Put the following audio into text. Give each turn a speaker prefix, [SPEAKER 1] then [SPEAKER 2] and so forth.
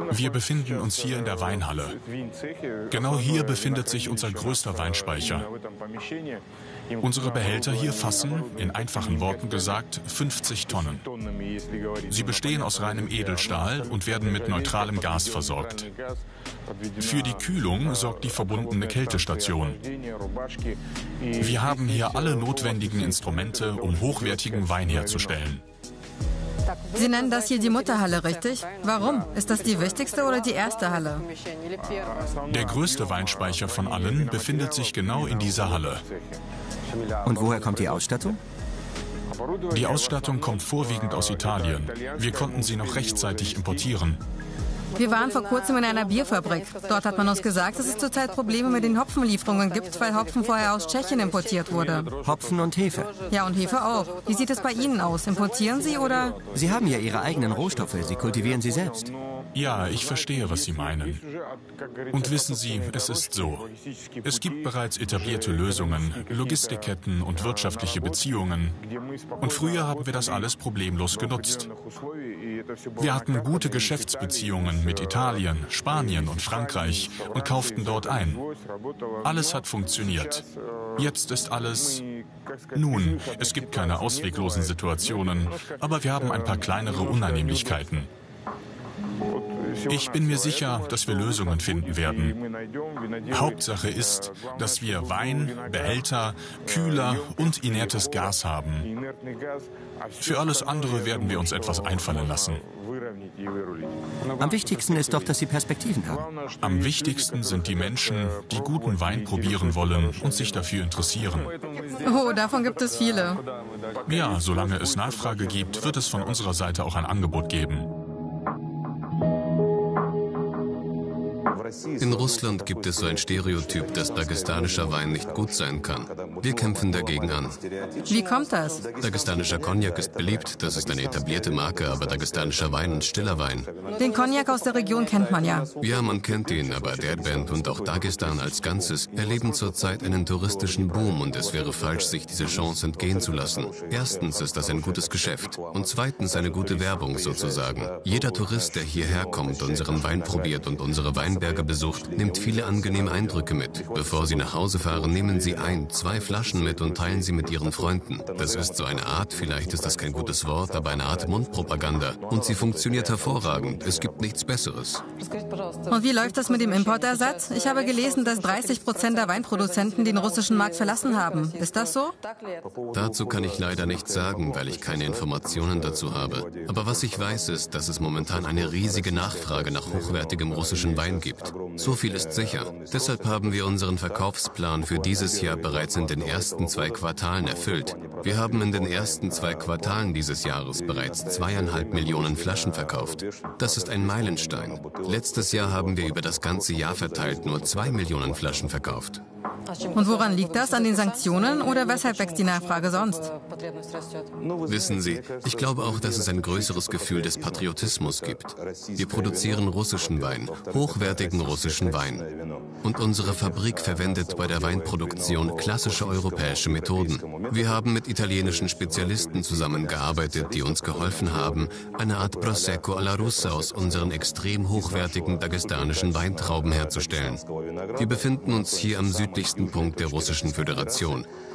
[SPEAKER 1] Wir befinden uns hier in der Weinhalle. Genau hier befindet sich unser größter Weinspeicher. Unsere Behälter hier fassen, in einfachen Worten gesagt, 50 Tonnen. Sie bestehen aus reinem Edelstahl und werden mit neutralem Gas versorgt. Für die Kühlung sorgt die verbundene Kältestation. Wir haben hier alle notwendigen Instrumente, um hochwertigen Wein herzustellen.
[SPEAKER 2] Sie nennen das hier die Mutterhalle, richtig? Warum? Ist das die wichtigste oder die erste Halle?
[SPEAKER 1] Der größte Weinspeicher von allen befindet sich genau in dieser Halle.
[SPEAKER 3] Und woher kommt die Ausstattung?
[SPEAKER 1] Die Ausstattung kommt vorwiegend aus Italien. Wir konnten sie noch rechtzeitig importieren.
[SPEAKER 2] Wir waren vor kurzem in einer Bierfabrik. Dort hat man uns gesagt, dass es zurzeit Probleme mit den Hopfenlieferungen gibt, weil Hopfen vorher aus Tschechien importiert wurde.
[SPEAKER 3] Hopfen und Hefe.
[SPEAKER 2] Ja, und Hefe auch. Wie sieht es bei Ihnen aus? Importieren Sie oder?
[SPEAKER 3] Sie haben ja Ihre eigenen Rohstoffe. Sie kultivieren sie selbst.
[SPEAKER 1] Ja, ich verstehe, was Sie meinen. Und wissen Sie, es ist so. Es gibt bereits etablierte Lösungen, Logistikketten und wirtschaftliche Beziehungen. Und früher haben wir das alles problemlos genutzt. Wir hatten gute Geschäftsbeziehungen mit Italien, Spanien und Frankreich und kauften dort ein. Alles hat funktioniert. Jetzt ist alles... Nun, es gibt keine ausweglosen Situationen, aber wir haben ein paar kleinere Unannehmlichkeiten. Ich bin mir sicher, dass wir Lösungen finden werden. Hauptsache ist, dass wir Wein, Behälter, Kühler und inertes Gas haben. Für alles andere werden wir uns etwas einfallen lassen.
[SPEAKER 3] Am wichtigsten ist doch, dass Sie Perspektiven haben.
[SPEAKER 1] Am wichtigsten sind die Menschen, die guten Wein probieren wollen und sich dafür interessieren.
[SPEAKER 2] Oh, davon gibt es viele.
[SPEAKER 1] Ja, solange es Nachfrage gibt, wird es von unserer Seite auch ein Angebot geben.
[SPEAKER 4] In Russland gibt es so ein Stereotyp, dass dagestanischer Wein nicht gut sein kann. Wir kämpfen dagegen an.
[SPEAKER 2] Wie kommt das?
[SPEAKER 4] Dagestanischer Cognac ist beliebt, das ist eine etablierte Marke, aber dagestanischer Wein und stiller Wein.
[SPEAKER 2] Den Cognac aus der Region kennt man ja.
[SPEAKER 4] Ja, man kennt ihn, aber Derbent und auch Dagestan als Ganzes erleben zurzeit einen touristischen Boom und es wäre falsch, sich diese Chance entgehen zu lassen. Erstens ist das ein gutes Geschäft und zweitens eine gute Werbung sozusagen. Jeder Tourist, der hierher kommt, unseren Wein probiert und unsere Weinberge besucht, nimmt viele angenehme Eindrücke mit. Bevor Sie nach Hause fahren, nehmen Sie 2 Flaschen mit und teilen sie mit Ihren Freunden. Das ist so eine Art, vielleicht ist das kein gutes Wort, aber eine Art Mundpropaganda. Und sie funktioniert hervorragend. Es gibt nichts Besseres.
[SPEAKER 2] Und wie läuft das mit dem Importersatz? Ich habe gelesen, dass 30% der Weinproduzenten den russischen Markt verlassen haben. Ist das so?
[SPEAKER 4] Dazu kann ich leider nichts sagen, weil ich keine Informationen dazu habe. Aber was ich weiß, ist, dass es momentan eine riesige Nachfrage nach hochwertigem russischen Wein gibt. So viel ist sicher. Deshalb haben wir unseren Verkaufsplan für dieses Jahr bereits in den ersten 2 Quartalen erfüllt. Wir haben in den ersten 2 Quartalen dieses Jahres bereits 2,5 Millionen Flaschen verkauft. Das ist ein Meilenstein. Letztes Jahr haben wir über das ganze Jahr verteilt nur 2 Millionen Flaschen verkauft.
[SPEAKER 2] Und woran liegt das? An den Sanktionen oder weshalb wächst die Nachfrage sonst?
[SPEAKER 4] Wissen Sie, ich glaube auch, dass es ein größeres Gefühl des Patriotismus gibt. Wir produzieren russischen Wein, hochwertigen russischen Wein. Und unsere Fabrik verwendet bei der Weinproduktion klassische europäische Methoden. Wir haben mit italienischen Spezialisten zusammengearbeitet, die uns geholfen haben, eine Art Prosecco alla Russa aus unseren extrem hochwertigen dagestanischen Weintrauben herzustellen. Wir befinden uns hier am südlichsten Punkt der Russischen Föderation.